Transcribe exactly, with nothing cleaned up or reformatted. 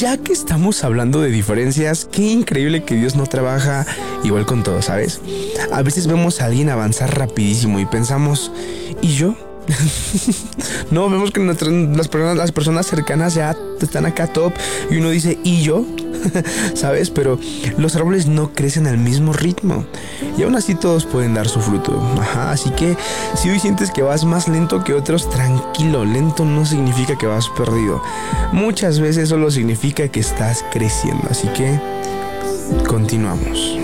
ya que estamos hablando de diferencias, qué increíble que Dios no trabaja igual con todo, ¿sabes? A veces vemos a alguien avanzar rapidísimo y pensamos, ¿y yo? No, vemos que nuestras, las, personas, las personas cercanas ya están acá top y uno dice, ¿y yo? ¿Sabes? Pero los árboles no crecen al mismo ritmo y aún así todos pueden dar su fruto. Ajá, así que si hoy sientes que vas más lento que otros, tranquilo, lento no significa que vas perdido. Muchas veces solo significa que estás creciendo, así que continuamos.